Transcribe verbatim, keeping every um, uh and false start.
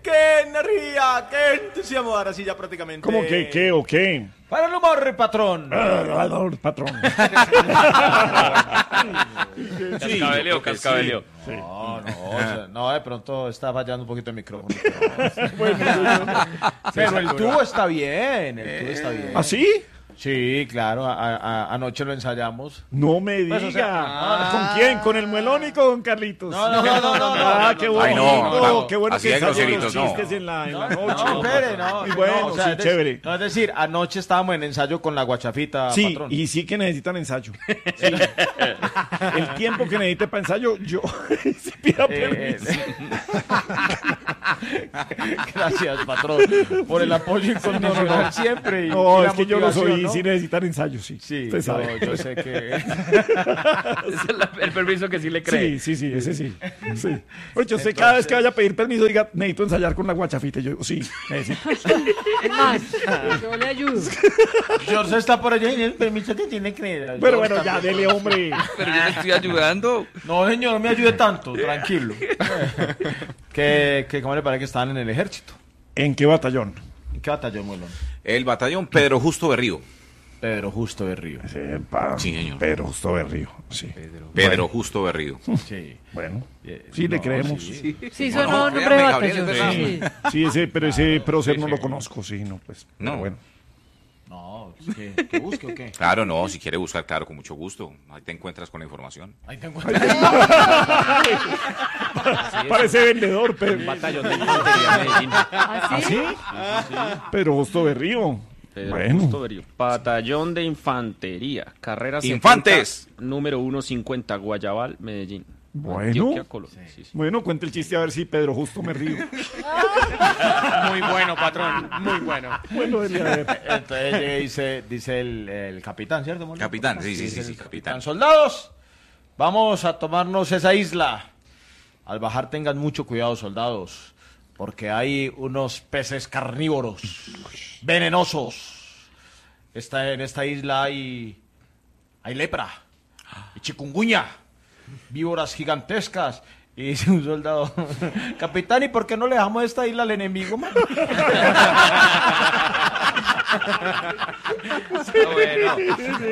¡Qué energía! ¡Qué entusiasmo! Ahora sí, ya prácticamente. ¿Cómo que qué o qué? Para el humor, patrón. Ah, patrón. Cascabeleo, cascabeleo. Sí. No, no, o sea, no, de pronto está fallando un poquito el micrófono. Bueno, Pero el tubo está bien, el tubo está bien. ¿Ah, sí? Sí, claro, a- a- anoche lo ensayamos. No me diga. Pues, o sea, Ah, ¿con quién? ¿Con el muelón y con Carlitos? No, no, no, no, no, no. Ah, qué bueno. Ay, no, no, Qué bueno así que de salen groseritos, los no. chistes en la, en la No, noche. no, espere, no. Y bueno, no, o sea, sí, es de- chévere. No, es decir, anoche estábamos en ensayo con la guachafita, Sí, patrón. y sí que necesitan ensayo. Sí. El tiempo que necesite para ensayo, yo sí pida Eh, permiso. Gracias, patrón, por el apoyo incondicional No, no, no. siempre. Y, No, y la es que yo lo soy motivación, y ¿no? sí necesitan ensayo, sí. Sí, Usted yo, sabe. yo sé que... Ese es la- el permiso que sí le cree. Sí, sí, sí, ese sí. sí. Pues yo sé, cada vez que vaya a pedir permiso, diga, necesito ensayar con la guachafita. Y yo digo, sí, necesito. Es más, yo le ayudo. George está por allá y el permiso que tiene que... Pero bueno, ya, dele, hombre. Pero yo le estoy ayudando. No, señor, no me ayude tanto, tranquilo. que, que, ¿Cómo le parece que estaban en el ejército? ¿En qué batallón? ¿En qué batallón, Muelón? El batallón Pedro Justo Berrío. Pedro Justo de Río. Sepa, Sí, señor. Pedro Justo Berrío, sí. Pedro Justo Berrío. Sí. Bueno, Eh, sí, le no, creemos. sí. Sí, Sí, No, sonó no, nombre de créame, Gabriel, batallón. es verdad. Sí. ese, pero ese prócer no lo conozco, sí, no, pues. No. Pero bueno. No, ¿qué, qué busque o qué? Claro, no, si quiere buscar, claro, con mucho gusto. Ahí te encuentras con la información. Ahí te encuentras. Parece vendedor, Pedro. Batallón de Infantería Medellín. ¿Ah, sí? Pedro Justo Berrío. Pedro Bueno. Justo Berrío. Batallón de Infantería. Carrera ¡Infantes! setenta, número ciento cincuenta, Guayabal, Medellín. Bueno. Antioquia, Colombia. Sí, sí. Bueno, cuente el chiste a ver si Pedro Justo me río. Muy bueno, patrón. Muy bueno. Bueno, dele a ver. Entonces eh, dice, dice el, el capitán, ¿cierto, Molino? Capitán, sí, sí, Dice sí, el sí, capitán. Soldados, vamos a tomarnos esa isla. Al bajar tengan mucho cuidado, soldados, porque hay unos peces carnívoros, venenosos. Esta, en esta isla hay, hay lepra, y chikungunya, víboras gigantescas. Y dice un soldado, capitán, ¿y por qué no le dejamos esta isla al enemigo, man? Está bueno.